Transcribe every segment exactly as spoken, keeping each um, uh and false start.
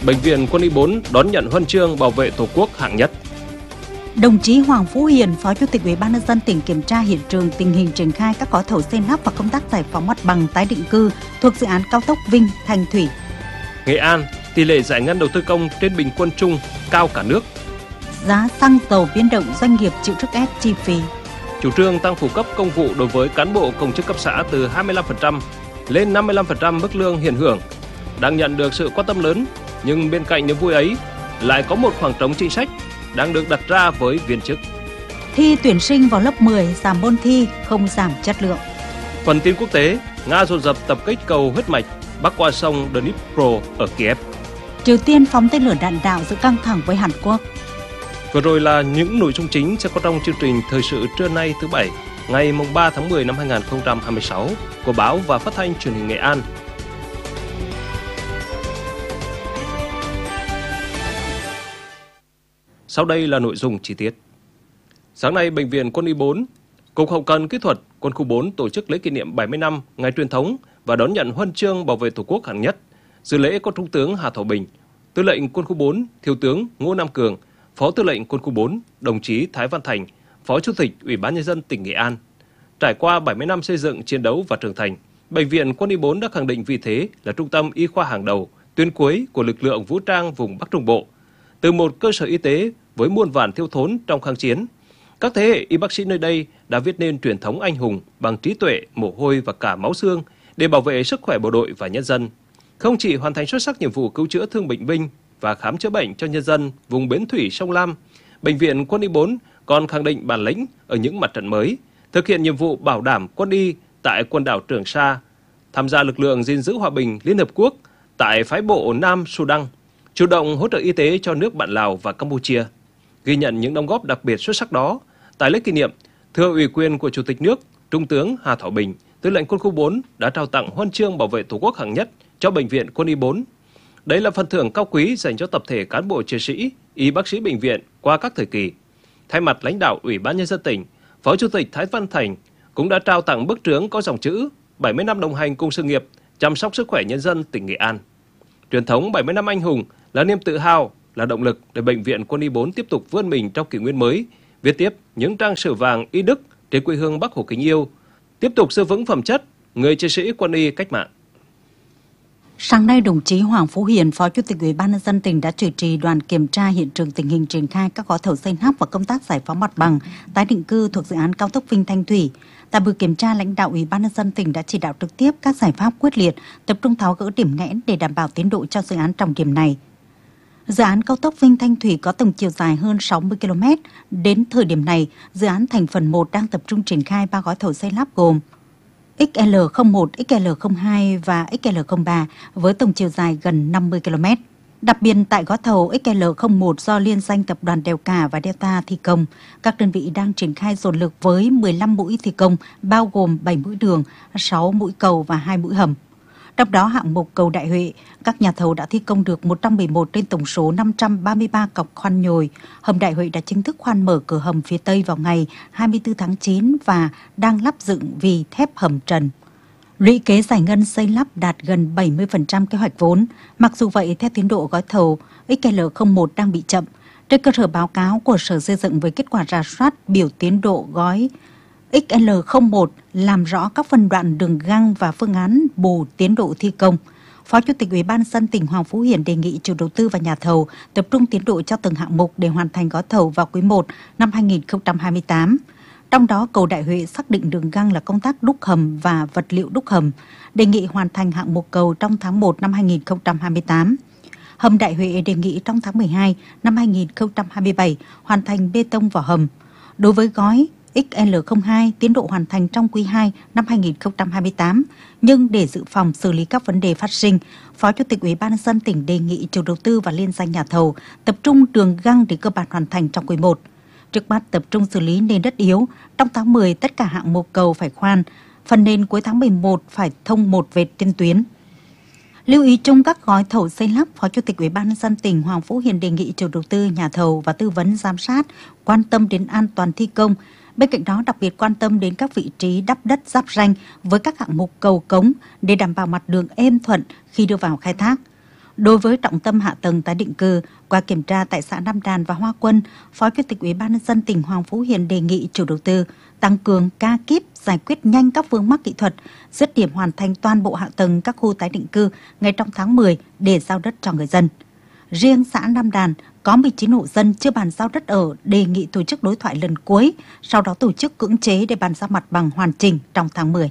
Bệnh viện Quân y bốn đón nhận huân chương bảo vệ Tổ quốc hạng nhất. Đồng chí Hoàng Phú Hiền, Phó Chủ tịch Ủy ban nhân dân tỉnh kiểm tra hiện trường tình hình triển khai các gói thầu xây lắp và công tác giải phóng mặt bằng tái định cư thuộc dự án cao tốc Vinh - Thanh Thủy. Nghệ An, tỷ lệ giải ngân đầu tư công trên bình quân chung cao cả nước. Giá xăng dầu biến động, doanh nghiệp chịu sức ép chi phí. Chủ trương tăng phụ cấp công vụ đối với cán bộ công chức cấp xã từ hai mươi lăm phần trăm lên năm mươi lăm phần trăm mức lương hiện hưởng đang nhận được sự quan tâm lớn, nhưng bên cạnh niềm vui ấy lại có một khoảng trống chính sách đang được đặt ra với viên chức. Thi tuyển sinh vào lớp mười giảm môn thi, không giảm chất lượng. Phần tin quốc tế, Nga dồn dập tập kích cầu huyết mạch bắc qua sông Dnipro ở Kiev. Triều Tiên phóng tên lửa đạn đạo giữa căng thẳng với Hàn Quốc. Vừa rồi là những nội dung chính sẽ có trong chương trình thời sự trưa nay thứ Bảy, ngày ba tháng mười năm hai nghìn không trăm hai mươi sáu của báo và phát thanh truyền hình Nghệ An. Sau đây là nội dung chi tiết. Sáng nay, Bệnh viện Quân y bốn, Cục Hậu cần Kỹ thuật Quân khu bốn tổ chức lễ kỷ niệm bảy mươi năm ngày truyền thống và đón nhận huân chương bảo vệ Tổ quốc hạng nhất. Dự lễ có Trung tướng Hà Thảo Bình, Tư lệnh Quân khu bốn, Thiếu tướng Ngô Nam Cường, Phó Tư lệnh Quân khu bốn, đồng chí Thái Văn Thành, Phó Chủ tịch Ủy ban nhân dân tỉnh Nghệ An. Trải qua bảy mươi năm xây dựng, chiến đấu và trưởng thành, Bệnh viện Quân y bốn đã khẳng định vị thế là trung tâm y khoa hàng đầu, tuyến cuối của lực lượng vũ trang vùng Bắc Trung Bộ. Từ một cơ sở y tế với muôn vàn thiếu thốn trong kháng chiến, các thế hệ y bác sĩ nơi đây đã viết nên truyền thống anh hùng bằng trí tuệ, mồ hôi và cả máu xương để bảo vệ sức khỏe bộ đội và nhân dân. Không chỉ hoàn thành xuất sắc nhiệm vụ cứu chữa thương bệnh binh và khám chữa bệnh cho nhân dân vùng bến thủy sông Lam, Bệnh viện Quân y bốn còn khẳng định bản lĩnh ở những mặt trận mới, thực hiện nhiệm vụ bảo đảm quân y tại quần đảo Trường Sa, tham gia lực lượng gìn giữ hòa bình Liên Hợp Quốc tại phái bộ Nam Sudan, chủ động hỗ trợ y tế cho nước bạn Lào và Campuchia. Ghi nhận những đóng góp đặc biệt xuất sắc đó, tại lễ kỷ niệm, thưa ủy quyền của Chủ tịch nước, Trung tướng Hà Thảo Bình, Tư lệnh Quân khu bốn đã trao tặng huân chương bảo vệ Tổ quốc hạng nhất cho Bệnh viện Quân y bốn. Đây là phần thưởng cao quý dành cho tập thể cán bộ chiến sĩ, y bác sĩ bệnh viện qua các thời kỳ. Thay mặt lãnh đạo Ủy ban nhân dân tỉnh, Phó Chủ tịch Thái Văn Thành cũng đã trao tặng bức trướng có dòng chữ bảy mươi năm đồng hành cùng sự nghiệp, chăm sóc sức khỏe nhân dân tỉnh Nghệ An. Truyền thống bảy mươi năm anh hùng là niềm tự hào, là động lực để Bệnh viện Quân y bốn tiếp tục vươn mình trong kỷ nguyên mới, viết tiếp những trang sử vàng y đức trên quê hương Bác Hồ kính yêu, tiếp tục giữ vững phẩm chất người chiến sĩ quân y cách mạng. Sáng nay, đồng chí Hoàng Phú Hiền, Phó Chủ tịch Ủy ban nhân dân tỉnh đã chủ trì đoàn kiểm tra hiện trường tình hình triển khai các gói thầu xây lắp và công tác giải phóng mặt bằng tái định cư thuộc dự án cao tốc Vinh - Thanh Thủy. Tại buổi kiểm tra, lãnh đạo Ủy ban nhân dân tỉnh đã chỉ đạo trực tiếp các giải pháp quyết liệt, tập trung tháo gỡ điểm nghẽn để đảm bảo tiến độ cho dự án trọng điểm này. Dự án cao tốc Vinh - Thanh Thủy có tổng chiều dài hơn sáu mươi ki lô mét. Đến thời điểm này, dự án thành phần một đang tập trung triển khai ba gói thầu xây lắp gồm X L không một, X L không hai và X L không ba với tổng chiều dài gần năm mươi ki lô mét. Đặc biệt tại gói thầu X L không một do liên danh tập đoàn Đèo Cả và Delta thi công, các đơn vị đang triển khai dồn lực với mười lăm mũi thi công, bao gồm bảy mũi đường, sáu mũi cầu và hai mũi hầm. Trong đó hạng mục cầu Đại Huệ, các nhà thầu đã thi công được một trăm mười một trên tổng số năm trăm ba mươi ba cọc khoan nhồi. Hầm Đại Huệ đã chính thức khoan mở cửa hầm phía Tây vào ngày hai mươi tư tháng chín và đang lắp dựng vì thép hầm trần. Lũy kế giải ngân xây lắp đạt gần bảy mươi phần trăm kế hoạch vốn. Mặc dù vậy, theo tiến độ gói thầu, X L không một đang bị chậm. Trên cơ sở báo cáo của Sở Xây dựng với kết quả rà soát biểu tiến độ gói X L không một làm rõ các phân đoạn đường găng và phương án bù tiến độ thi công. Phó Chủ tịch Ủy ban nhân dân tỉnh Hoàng Phú Hiền đề nghị chủ đầu tư và nhà thầu tập trung tiến độ cho từng hạng mục để hoàn thành gói thầu vào quý một năm hai nghìn không trăm hai mươi tám. Trong đó, cầu Đại Huệ xác định đường găng là công tác đúc hầm và vật liệu đúc hầm, đề nghị hoàn thành hạng mục cầu trong tháng một năm hai nghìn không trăm hai mươi tám. Hầm Đại Huệ đề nghị trong tháng mười hai năm hai nghìn không trăm hai mươi bảy hoàn thành bê tông vỏ hầm. Đối với gói X L không hai, tiến độ hoàn thành trong quý hai năm hai nghìn không trăm hai mươi tám, nhưng để dự phòng xử lý các vấn đề phát sinh, Phó Chủ tịch Ủy ban nhân dân tỉnh đề nghị chủ đầu tư và liên danh nhà thầu tập trung đường găng để cơ bản hoàn thành trong quý một. Trước mắt tập trung xử lý nền đất yếu, trong tháng mười tất cả hạng mục cầu phải khoan, phần nền cuối tháng mười một phải thông một vệt trên tuyến. Lưu ý chung các gói thầu xây lắp, Phó Chủ tịch Ủy ban nhân dân tỉnh Hoàng Phú Hiền đề nghị chủ đầu tư, nhà thầu và tư vấn giám sát quan tâm đến an toàn thi công. Bên cạnh đó, đặc biệt quan tâm đến các vị trí đắp đất giáp ranh với các hạng mục cầu cống để đảm bảo mặt đường êm thuận khi đưa vào khai thác. Đối với trọng tâm hạ tầng tái định cư, qua kiểm tra tại xã Nam Đàn và Hoa Quân, Phó Chủ tịch Ủy ban nhân dân tỉnh Hoàng Phú Hiền đề nghị chủ đầu tư tăng cường ca kíp, giải quyết nhanh các vướng mắc kỹ thuật, dứt điểm hoàn thành toàn bộ hạ tầng các khu tái định cư ngay trong tháng mười để giao đất cho người dân. Riêng xã Nam Đàn có mười chín hộ dân chưa bàn giao đất ở, đề nghị tổ chức đối thoại lần cuối, sau đó tổ chức cưỡng chế để bàn giao mặt bằng hoàn chỉnh trong tháng mười.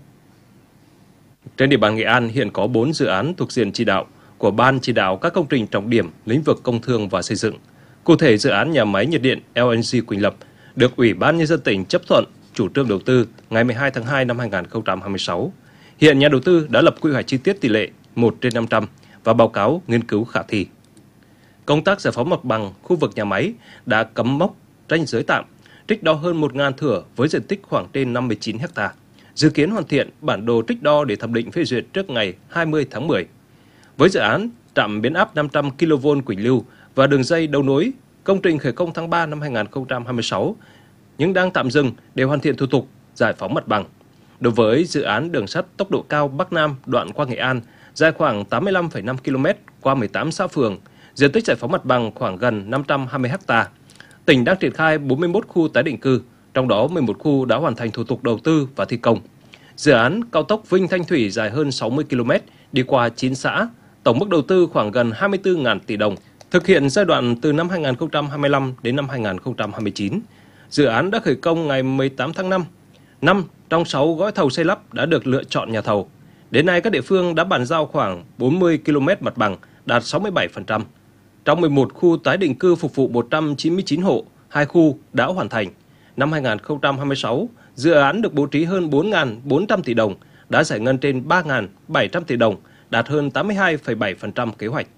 Trên địa bàn Nghệ An hiện có bốn dự án thuộc diện chỉ đạo của Ban chỉ đạo các công trình trọng điểm lĩnh vực công thương và xây dựng. Cụ thể, dự án nhà máy nhiệt điện lờ en giê Quỳnh Lập được Ủy ban nhân dân tỉnh chấp thuận chủ trương đầu tư ngày mười hai tháng hai năm hai nghìn không trăm hai mươi sáu. Hiện nhà đầu tư đã lập quy hoạch chi tiết tỷ lệ một trên năm trăm và báo cáo nghiên cứu khả thi. Công tác giải phóng mặt bằng khu vực nhà máy đã cắm mốc ranh giới tạm, trích đo hơn một nghìn thửa với diện tích khoảng trên năm mươi chín ha. Dự kiến hoàn thiện bản đồ trích đo để thẩm định phê duyệt trước ngày hai mươi tháng mười. Với dự án trạm biến áp năm trăm ki lô vôn Quỳnh Lưu và đường dây đấu nối, công trình khởi công tháng ba năm hai nghìn không trăm hai mươi sáu, nhưng đang tạm dừng để hoàn thiện thủ tục giải phóng mặt bằng. Đối với dự án đường sắt tốc độ cao Bắc Nam đoạn qua Nghệ An, dài khoảng tám mươi lăm phẩy năm ki lô mét qua mười tám xã phường, diện tích giải phóng mặt bằng khoảng gần năm trăm hai mươi ha. Tỉnh đang triển khai bốn mươi mốt khu tái định cư, trong đó mười một khu đã hoàn thành thủ tục đầu tư và thi công. Dự án cao tốc Vinh Thanh Thủy dài hơn sáu mươi ki lô mét, đi qua chín xã, tổng mức đầu tư khoảng gần hai mươi tư nghìn tỷ đồng, thực hiện giai đoạn từ năm hai nghìn không trăm hai mươi lăm đến năm hai nghìn không trăm hai mươi chín. Dự án đã khởi công ngày mười tám tháng năm. năm trong sáu gói thầu xây lắp đã được lựa chọn nhà thầu. Đến nay, các địa phương đã bàn giao khoảng bốn mươi ki lô mét mặt bằng, đạt sáu mươi bảy phần trăm. Trong mười một khu tái định cư phục vụ một trăm chín mươi chín hộ, hai khu đã hoàn thành. Năm hai nghìn không trăm hai mươi sáu, dự án được bố trí hơn bốn nghìn bốn trăm tỷ đồng, đã giải ngân trên ba nghìn bảy trăm tỷ đồng, đạt hơn tám mươi hai phẩy bảy phần trăm kế hoạch.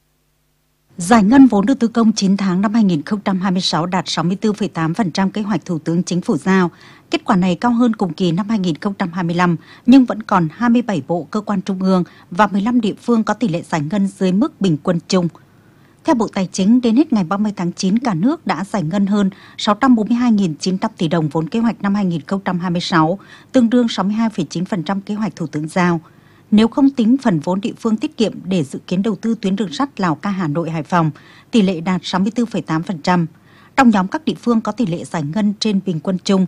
Giải ngân vốn đầu tư công chín tháng năm hai nghìn không trăm hai mươi sáu đạt sáu mươi tư phẩy tám phần trăm kế hoạch Thủ tướng Chính phủ giao. Kết quả này cao hơn cùng kỳ năm hai nghìn không trăm hai mươi lăm, nhưng vẫn còn hai mươi bảy bộ cơ quan trung ương và mười lăm địa phương có tỷ lệ giải ngân dưới mức bình quân chung. Theo Bộ Tài chính, đến hết ngày ba mươi tháng chín, cả nước đã giải ngân hơn sáu trăm bốn mươi hai nghìn chín trăm tỷ đồng vốn kế hoạch năm hai nghìn không trăm hai mươi sáu, tương đương sáu mươi hai phẩy chín phần trăm kế hoạch Thủ tướng giao. Nếu không tính phần vốn địa phương tiết kiệm để dự kiến đầu tư tuyến đường sắt Lào Cai, Hà Nội, Hải Phòng, tỷ lệ đạt sáu mươi tư phẩy tám phần trăm. Trong nhóm các địa phương có tỷ lệ giải ngân trên bình quân chung